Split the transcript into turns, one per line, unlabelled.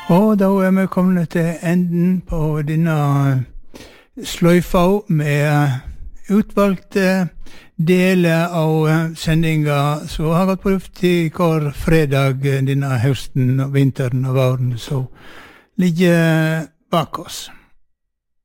Og da vi kommet til enden på denne sløyfa med utvalgte deler av sendinga som har gått på luft I hver fredag denne høsten, vinteren og våren, så ligger bak oss.